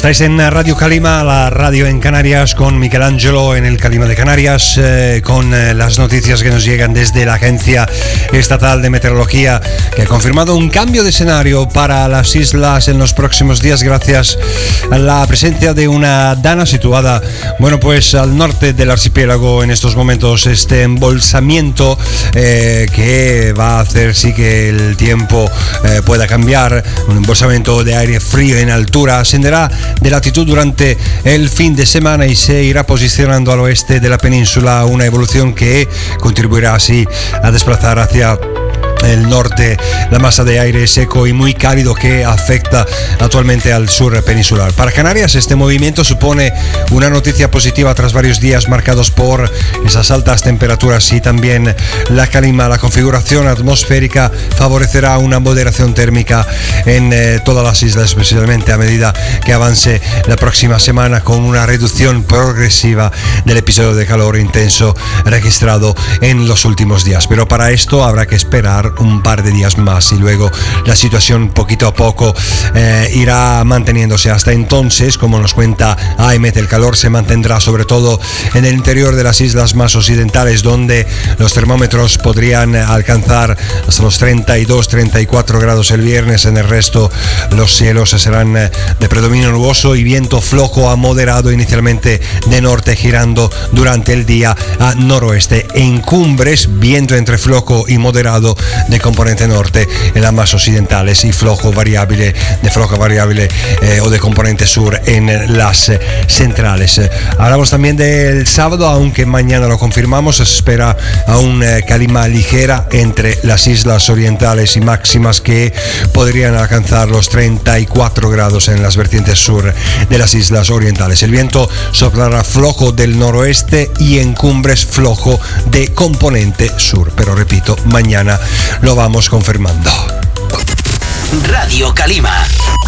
Estáis en Radio Calima, la radio en Canarias, con Michelangelo en el Calima de Canarias, con las noticias que nos llegan desde la Agencia Estatal de Meteorología, que ha confirmado un cambio de escenario para las islas en los próximos días gracias a la presencia de una dana situada, pues al norte del archipiélago en estos momentos. Este embolsamiento que va a hacer sí que el tiempo pueda cambiar, un embolsamiento de aire frío en altura, ascenderá de latitud durante el fin de semana y se irá posicionando al oeste de la península, una evolución que contribuirá así a desplazar hacia el norte la masa de aire seco y muy cálido que afecta actualmente al sur peninsular. Para Canarias, este movimiento supone una noticia positiva tras varios días marcados por esas altas temperaturas y también la calima. La configuración atmosférica favorecerá una moderación térmica en todas las islas, especialmente a medida que avance la próxima semana, con una reducción progresiva del episodio de calor intenso registrado en los últimos días. Pero para esto habrá que esperar un par de días más y luego la situación poquito a poco irá manteniéndose. Hasta entonces, como nos cuenta AEMET, el calor se mantendrá sobre todo en el interior de las islas más occidentales, donde los termómetros podrían alcanzar hasta los 32-34 grados el viernes. En el resto los cielos serán de predominio nuboso y viento flojo a moderado, inicialmente de norte, girando durante el día a noroeste. En cumbres, viento entre flojo y moderado de componente norte en las más occidentales y flojo variable o de componente sur en las centrales. Hablamos también del sábado, aunque mañana lo confirmamos. Se espera aún calima ligera entre las islas orientales y máximas que podrían alcanzar los 34 grados en las vertientes sur de las islas orientales. El viento soplará flojo del noroeste y en cumbres flojo de componente sur, pero repito, mañana lo vamos confirmando. Radio Calima.